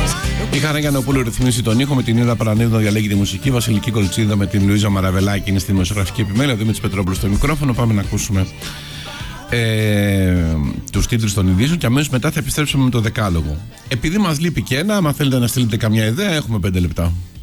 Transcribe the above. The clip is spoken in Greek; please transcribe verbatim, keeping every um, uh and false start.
Η Χαρά Γιαννοπούλου ρυθμίσει τον ήχο, με την Ίδα Παρανίδου να διαλέγει τη μουσική, Βασιλική Κολτσίδα με την Λουίζα Μαραβελάκη είναι στη δημοσιογραφική επιμέλεια, Δημήτρης Πετρόπουλος στο μικρόφωνο. Πάμε να ακούσουμε ε, τους τίτλους των ειδήσεων και αμέσως μετά θα επιστρέψουμε με το δεκάλογο. Επειδή μας λείπει και ένα, άμα θέλετε να στείλετε καμιά ιδέα, έχουμε πέντε λεπτά.